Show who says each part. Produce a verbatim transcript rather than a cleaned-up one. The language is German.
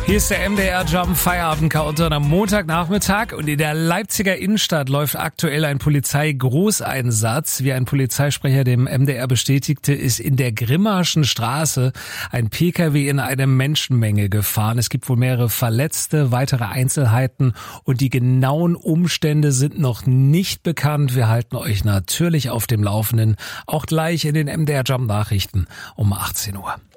Speaker 1: Hier ist der M D R Jump Feierabend-Countdown am Montagnachmittag und in der Leipziger Innenstadt läuft aktuell ein Polizeigroßeinsatz. Wie ein Polizeisprecher dem M D R bestätigte, ist in der Grimmaschen Straße ein P K W in eine Menschenmenge gefahren. Es gibt wohl mehrere Verletzte, weitere Einzelheiten und die genauen Umstände sind noch nicht bekannt. Wir halten euch natürlich auf dem Laufenden, auch gleich in den M D R Jump Nachrichten um achtzehn Uhr.